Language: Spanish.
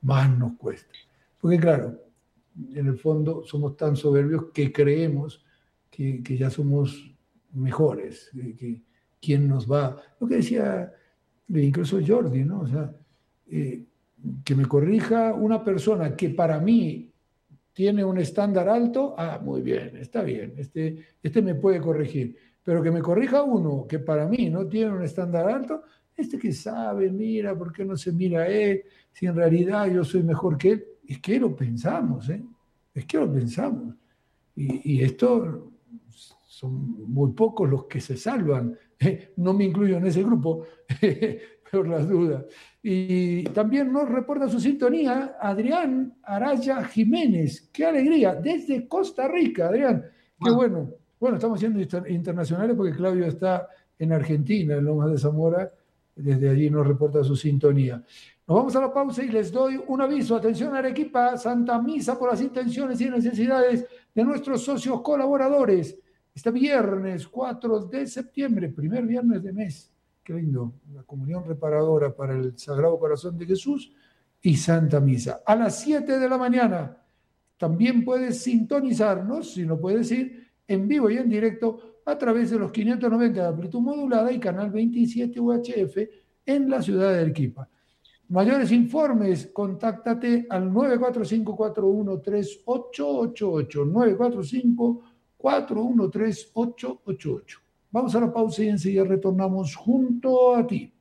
más nos cuesta. Porque claro, en el fondo somos tan soberbios que creemos que ya somos mejores, que quién nos va. Lo que decía incluso Jordi, ¿no? O sea, eh, que me corrija una persona que para mí tiene un estándar alto, muy bien, está bien, este me puede corregir. Pero que me corrija uno que para mí no tiene un estándar alto, este que sabe, mira, ¿por qué no se mira a él? Si en realidad yo soy mejor que él. Es que lo pensamos, ¿eh? Es que lo pensamos. Y esto son muy pocos los que se salvan. No me incluyo en ese grupo, por las dudas. Y también nos reporta su sintonía Adrián Araya Jiménez. ¡Qué alegría! Desde Costa Rica, Adrián. ¡Qué Wow. bueno! Bueno, estamos siendo internacionales porque Claudio está en Argentina, en Lomas de Zamora. Desde allí nos reporta su sintonía. Nos vamos a la pausa y les doy un aviso. Atención, Arequipa, Santa Misa por las intenciones y necesidades de nuestros socios colaboradores. Este viernes 4 de septiembre, primer viernes de mes. Qué lindo. La comunión reparadora para el Sagrado Corazón de Jesús y Santa Misa. A las 7 de la mañana también puedes sintonizarnos, si no puedes ir, en vivo y en directo a través de los 590 de amplitud modulada y canal 27 UHF en la ciudad de Arequipa. Mayores informes, contáctate al 945-413-888, 945-413-888. Vamos a la pausa y enseguida retornamos junto a ti.